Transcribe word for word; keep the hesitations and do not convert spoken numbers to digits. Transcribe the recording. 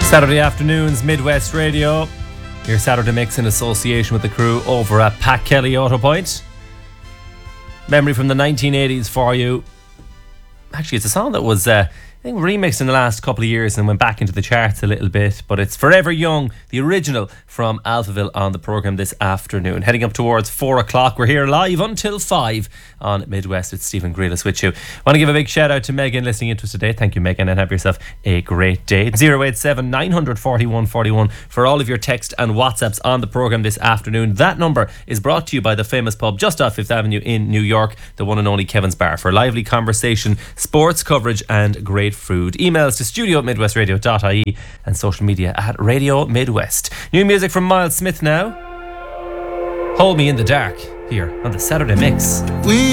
Saturday afternoons, Midwest Radio. Your Saturday mix in association with the crew over at Pat Kelly Auto Point. Memory from the nineteen eighties for you. Actually, it's a song that was, uh, I think, remixed in the last couple of years and went back into the charts a little bit. But it's Forever Young, the original from Alphaville on the programme this afternoon. Heading up towards four o'clock. We're here live until five on Midwest with Stephen Grealish with you. Want to give a big shout out to Megan listening into us today. Thank you, Megan, and have yourself a great day. zero eight seven nine four one four one for all of your text and WhatsApps on the programme this afternoon. That number is brought to you by the famous pub just off Fifth Avenue in New York, the one and only Kevin's Bar, for lively conversation, sports coverage and great food. Emails to studio at midwest radio dot I E and social media at Radio Midwest. New music from Miles Smith now. Hold Me in the Dark here on the Saturday Mix. We